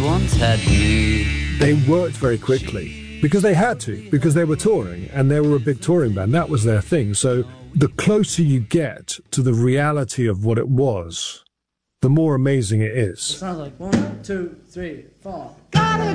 once had me. They worked very quickly because they had to, because they were touring and they were a big touring band. That was their thing. So the closer you get to the reality of what it was, the more amazing it is. It sounds like 1, 2, 3, 4.